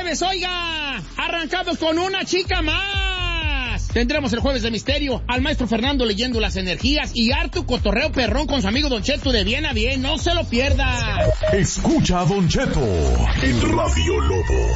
jueves, oiga. Arrancamos con una chica más. Tendremos el jueves de misterio al maestro Fernando leyendo las energías y harto cotorreo perrón con su amigo Don Cheto de bien a bien. No se lo pierda. Escucha a Don Cheto en Radio Lobo.